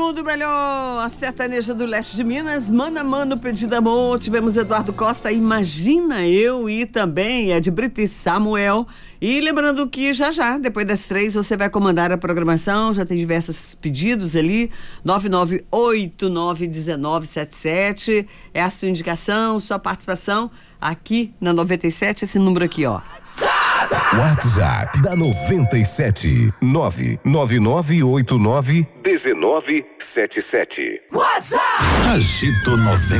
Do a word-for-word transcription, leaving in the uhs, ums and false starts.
do melhor, a sertaneja do leste de Minas, Mano a Mano, Pedido Amor. Tivemos Eduardo Costa, Imagina Eu, e também Ed Brito e Samuel. E lembrando que já já, depois das três, você vai comandar a programação, já tem diversos pedidos ali, nove nove oito nove um nove sete sete, é a sua indicação, sua participação aqui na noventa e sete, esse número aqui, ó. WhatsApp da noventa e sete, nove nove nove oito nove um nove sete sete. WhatsApp Agito noventa